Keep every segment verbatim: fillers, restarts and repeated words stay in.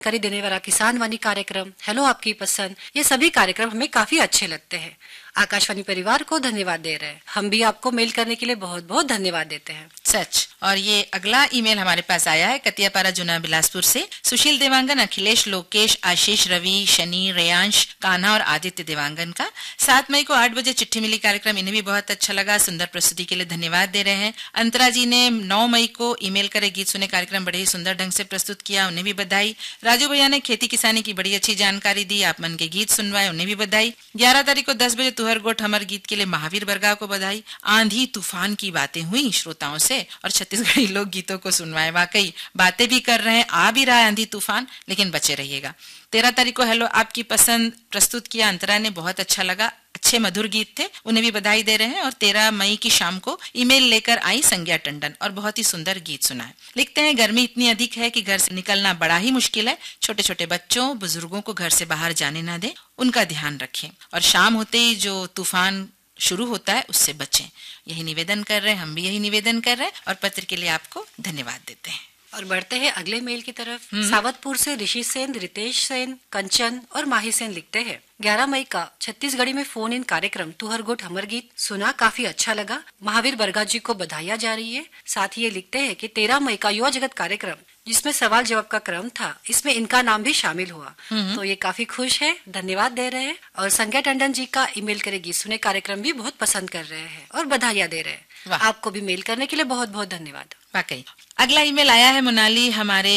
करी देने वाला किसान वाणी कार्यक्रम, हेलो आपकी पसंद, ये सभी कार्यक्रम हमें काफी अच्छे लगते हैं। आकाशवाणी परिवार को धन्यवाद दे रहे हैं। हम भी आपको मेल करने के लिए बहुत बहुत धन्यवाद देते हैं। सच। और ये अगला ईमेल हमारे पास आया है कतियापारा जुना बिलासपुर से। सुशील देवांगन, अखिलेश, लोकेश, आशीष, रवि, शनि, रेयांश, कान्हा और आदित्य देवांगन का सात मई को आठ बजे चिट्ठी मिली कार्यक्रम इन्हें भी बहुत अच्छा लगा। सुंदर प्रस्तुति के लिए धन्यवाद दे रहे हैं। अंतरा जी ने नौ मई को ईमेल करे गीत सुने कार्यक्रम बड़े ही सुंदर ढंग से प्रस्तुत किया, उन्हें भी बधाई। राजू भैया ने खेती किसानी की बड़ी अच्छी जानकारी दी, आप मन के गीत सुनवाए, उन्हें भी बधाई। ग्यारह तारीख को दस बजे तुहर गोठ हमर गीत के लिए महावीर बरगाव को बधाई। आंधी तूफान की बातें हुई श्रोताओं से और छत्तीसगढ़ी लोक गीतों को सुनवाए। वाकई बातें भी कर रहे हैं, आ भी रहा है आंधी तूफान, लेकिन बचे रहिएगा। तेरह तारीख को हेलो आपकी पसंद प्रस्तुत किया अंतरा ने, बहुत अच्छा लगा, अच्छे मधुर गीत थे, उन्हें भी बधाई दे रहे हैं। और तेरह मई की शाम को ईमेल लेकर आई संज्ञा टंडन और बहुत ही सुंदर गीत सुनाए। लिखते हैं गर्मी इतनी अधिक है कि घर से निकलना बड़ा ही मुश्किल है। छोटे छोटे बच्चों बुजुर्गों को घर से बाहर जाने ना दें, उनका ध्यान रखें और शाम होते ही जो तूफान शुरू होता है उससे बचें। यही निवेदन कर रहे हैं, हम भी यही निवेदन कर रहे हैं और पत्र के लिए आपको धन्यवाद देते हैं। और बढ़ते हैं अगले मेल की तरफ। सावतपुर से ऋषि सेन, रितेश सेन, कंचन और माही सेन लिखते हैं ग्यारह मई का छत्तीसगढ़ी में फोन इन कार्यक्रम तुहर गोठ हमर गीत सुना, काफी अच्छा लगा। महावीर बरगा जी को बधाइयां जा रही है। साथ ही ये लिखते हैं कि तेरह मई का युवा जगत कार्यक्रम जिसमें सवाल जवाब का क्रम था, इसमें इनका नाम भी शामिल हुआ, तो ये काफी खुश है, धन्यवाद दे रहे हैं। और संज्ञा टंडन जी का ईमेल करे गीत सुने कार्यक्रम भी बहुत पसंद कर रहे हैं और बधाइयां दे रहे हैं। आपको भी मेल करने के लिए बहुत बहुत धन्यवाद। वाकई अगला ईमेल आया है मोनाली हमारे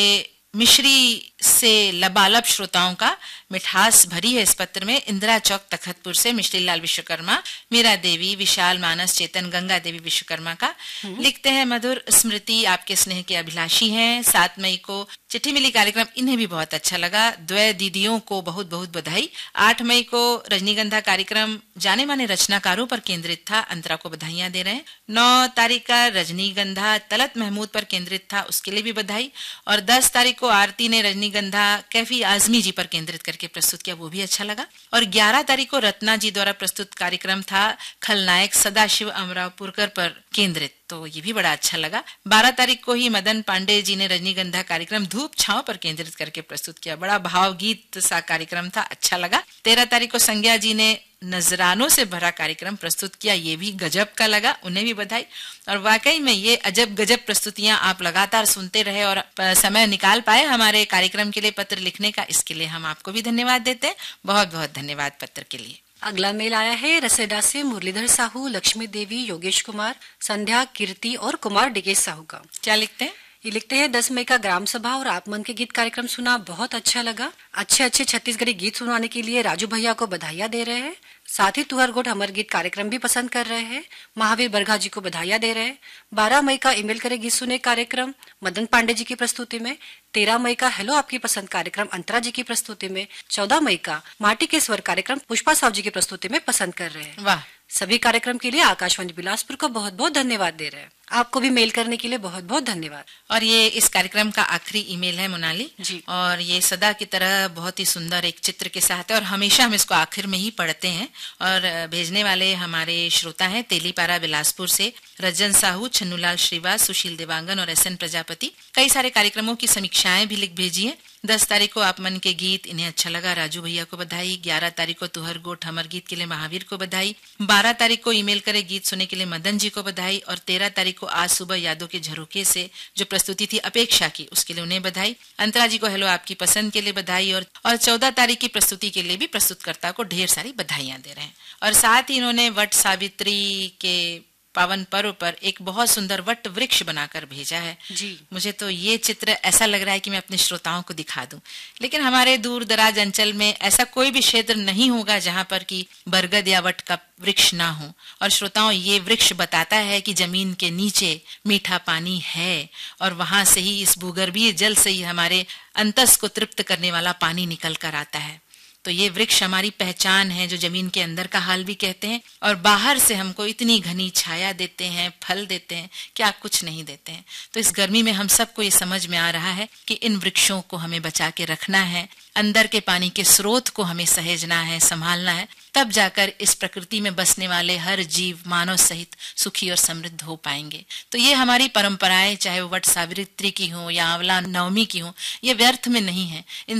मिश्री से लबालब श्रोताओं का, मिठास भरी है इस पत्र में। इंदिरा चौक तखतपुर से मिश्री लाल विश्वकर्मा, मीरा देवी, विशाल, मानस, चेतन, गंगा देवी विश्वकर्मा का लिखते हैं मधुर स्मृति आपके स्नेह के अभिलाषी हैं। सात मई को चिट्ठी मिली कार्यक्रम इन्हें भी बहुत अच्छा लगा। द्वय दीदियों को बहुत बहुत बधाई। आठ मई को रजनीगंधा कार्यक्रम जाने माने रचनाकारों पर केंद्रित था, अंतरा को बधाइयां दे रहे हैं। नौ तारीख का रजनीगंधा तलत महमूद पर केंद्रित था, उसके लिए भी बधाई। और दस तारीख को आरती ने रजनीगंधा कैफी आजमी जी पर केंद्रित करके प्रस्तुत किया, वो भी अच्छा लगा। और ग्यारह तारीख को रत्ना जी द्वारा प्रस्तुत कार्यक्रम था खलनायक सदाशिव अमरापुरकर पर केंद्रित, तो ये भी बड़ा अच्छा लगा। बारह तारीख को ही मदन पांडे जी ने रजनीगंधा कार्यक्रम धूप छांव पर केंद्रित करके प्रस्तुत किया, बड़ा भावगीत सा कार्यक्रम था, अच्छा लगा। तेरह तारीख को संज्ञा जी ने नजरानों से भरा कार्यक्रम प्रस्तुत किया, ये भी गजब का लगा, उन्हें भी बधाई। और वाकई में ये अजब गजब प्रस्तुतियां आप लगातार सुनते रहे और समय निकाल पाए हमारे कार्यक्रम के लिए पत्र लिखने का, इसके लिए हम आपको भी धन्यवाद देते हैं। बहुत बहुत धन्यवाद पत्र के लिए। अगला मेल आया है रसेडा से मुरलीधर साहू, लक्ष्मी देवी, योगेश कुमार, संध्या, कीर्ति और कुमार डिगेश साहू का। क्या लिखते हैं? ये लिखते हैं दस मई का ग्राम सभा और आप मन के गीत कार्यक्रम सुना, बहुत अच्छा लगा। अच्छे अच्छे छत्तीसगढ़ी गीत सुनाने के लिए राजू भैया को बधाइयां दे रहे हैं। साथ ही तुहर गोठ हमर गीत कार्यक्रम भी पसंद कर रहे हैं। महावीर बरगा जी को बधाइयां दे रहे हैं। बारह मई का ईमेल करे गीत सुने कार्यक्रम मदन पांडे जी की प्रस्तुति में। तेरह मई का हेलो आपकी पसंद कार्यक्रम अंतरा जी की प्रस्तुति में। चौदह मई का माटी के स्वर कार्यक्रम पुष्पा साहू जी की प्रस्तुति में पसंद कर रहे हैं। वाह, सभी कार्यक्रम के लिए आकाशवाणी बिलासपुर को बहुत बहुत धन्यवाद दे रहे हैं। आपको भी मेल करने के लिए बहुत बहुत धन्यवाद। और ये इस कार्यक्रम का आखिरी ईमेल है मोनाली जी, और ये सदा की तरह बहुत ही सुंदर एक चित्र के साथ है और हमेशा हम इसको आखिर में ही पढ़ते हैं। और भेजने वाले हमारे श्रोता हैं तेलीपारा बिलासपुर से रजन साहू, छन्नूलाल श्रीवास, सुशील देवांगन और एस एन प्रजापति। कई सारे कार्यक्रमों की समीक्षाएं भी लिख भेजी है। दस तारीख को आप मन के गीत इन्हें अच्छा लगा, राजू भैया को बधाई। ग्यारह तारीख को तुहर गोठ हमर गीत के लिए महावीर को बधाई। बारह तारीख को ईमेल करे गीत सुने के लिए मदन जी को बधाई। और तेरह तारीख को आज सुबह यादों के झरोके से जो प्रस्तुति थी अपेक्षा की, उसके लिए उन्हें बधाई। अंतरा जी को हेलो आपकी पसंद के लिए बधाई। और और चौदह तारीख की प्रस्तुति के लिए भी प्रस्तुतकर्ता को ढेर सारी बधाइयां दे रहे हैं। और साथ ही इन्होंने वट सावित्री के पावन पर्व पर एक बहुत सुंदर वट वृक्ष बनाकर भेजा है जी। मुझे तो ये चित्र ऐसा लग रहा है कि मैं अपने श्रोताओं को दिखा दूं, लेकिन हमारे दूर दराज अंचल में ऐसा कोई भी क्षेत्र नहीं होगा जहां पर कि बरगद या वट का वृक्ष ना हो। और श्रोताओं, ये वृक्ष बताता है कि जमीन के नीचे मीठा पानी है और वहां से ही, इस भूगर्भीय जल से ही हमारे अंतस को तृप्त करने वाला पानी निकल कर आता है। तो ये वृक्ष हमारी पहचान है, जो जमीन के अंदर का हाल भी कहते हैं और बाहर से हमको इतनी घनी छाया देते हैं, फल देते हैं, क्या कुछ नहीं देते हैं। तो इस गर्मी में हम सबको ये समझ में आ रहा है कि इन वृक्षों को हमें बचा के रखना है, अंदर के पानी के स्रोत को हमें सहेजना है, संभालना है, तब जाकर इस प्रकृति में बसने वाले हर जीव मानव सहित सुखी और समृद्ध हो पाएंगे। तो ये हमारी परंपराएं, चाहे वो वट सावित्री की हो या आंवला नवमी की हो, ये व्यर्थ में नहीं है। इन